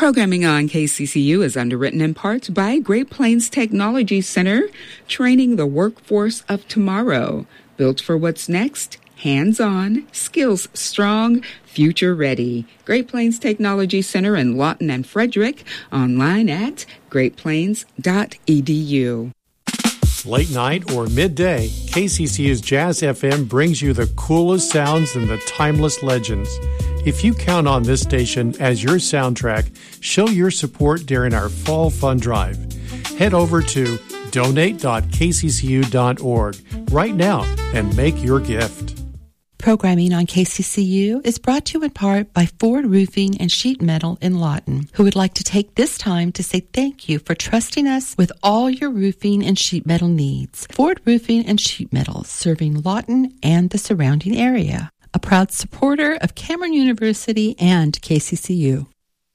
Programming on KCCU is underwritten in part by Great Plains Technology Center, training the workforce of tomorrow. Built for what's next, hands-on, skills strong, future ready. Great Plains Technology Center in Lawton and Frederick, online at greatplains.edu. Late night or midday, KCCU's Jazz FM brings you the coolest sounds and the timeless legends. If you count on this station as your soundtrack, show your support during our Fall Fund Drive. Head over to donate.kccu.org right now and make your gift. Programming on KCCU is brought to you in part by Ford Roofing and Sheet Metal in Lawton, who would like to take this time to say thank you for trusting us with all your roofing and sheet metal needs. Ford Roofing and Sheet Metal, serving Lawton and the surrounding area. A proud supporter of Cameron University and KCCU.